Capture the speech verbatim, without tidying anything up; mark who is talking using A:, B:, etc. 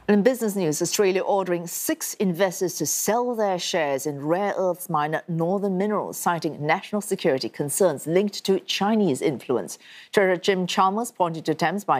A: In business news, Australia ordering six investors to sell their shares in rare earths miner Northern Minerals, citing national security concerns linked to Chinese influence. Treasurer Jim Chalmers pointed to attempts by